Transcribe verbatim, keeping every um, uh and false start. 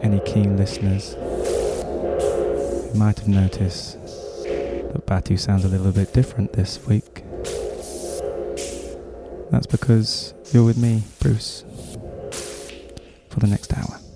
any keen listeners, you might have noticed that Batu sounds a little bit different this week. That's because you're with me, Bruce, for the next hour.